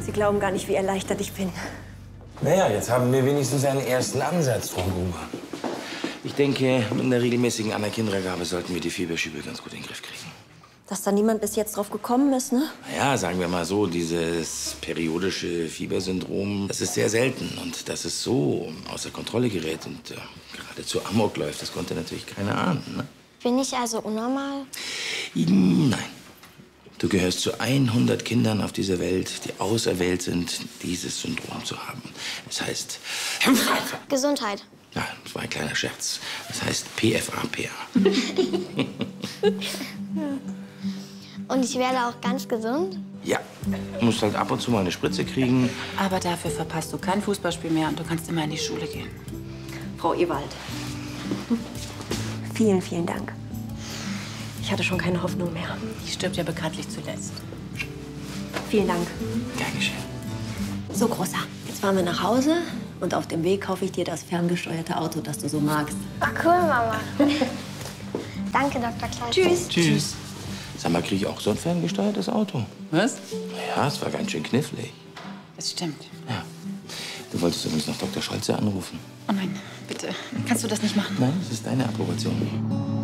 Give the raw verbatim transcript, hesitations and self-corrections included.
Sie glauben gar nicht, wie erleichtert ich bin. Naja, jetzt haben wir wenigstens einen ersten Ansatz, Frau Gruber. Ich denke, mit einer regelmäßigen Anerkennungsgabe sollten wir die Fieberschübe ganz gut in den Griff kriegen. Dass da niemand bis jetzt drauf gekommen ist, ne? Naja, sagen wir mal so, dieses periodische Fiebersyndrom, das ist sehr selten. Und dass es so außer Kontrolle gerät und äh, geradezu amok läuft, das konnte natürlich keiner ahnen, ne? Bin ich also unnormal? Nein. Du gehörst zu hundert Kindern auf dieser Welt, die auserwählt sind, dieses Syndrom zu haben. Das heißt... Gesundheit. Ja, das war ein kleiner Scherz. Das heißt P F A P A. Und ich werde auch ganz gesund? Ja, du musst halt ab und zu mal eine Spritze kriegen. Aber dafür verpasst du kein Fußballspiel mehr und du kannst immer in die Schule gehen. Frau Ewald. Vielen, vielen Dank. Ich hatte schon keine Hoffnung mehr. Die stirbt ja bekanntlich zuletzt. Vielen Dank. Gern geschehen. So, Großer, jetzt fahren wir nach Hause und auf dem Weg kaufe ich dir das ferngesteuerte Auto, das du so magst. Ach, cool, Mama. Danke, Doktor Klein. Tschüss. Tschüss. Sag mal, kriege ich auch so ein ferngesteuertes Auto? Was? Ja, es war ganz schön knifflig. Das stimmt. Ja. Du wolltest übrigens noch Doktor Scholze anrufen. Oh nein, bitte. Kannst du das nicht machen? Nein, das ist deine Approbation.